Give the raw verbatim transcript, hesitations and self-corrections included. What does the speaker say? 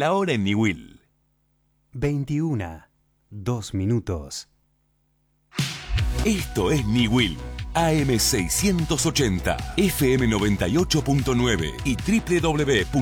La hora en Niwil. veintiuna, dos minutos. Esto es Niwil. A M seiscientos ochenta, F M noventa y ocho punto nueve y doble u doble u doble u punto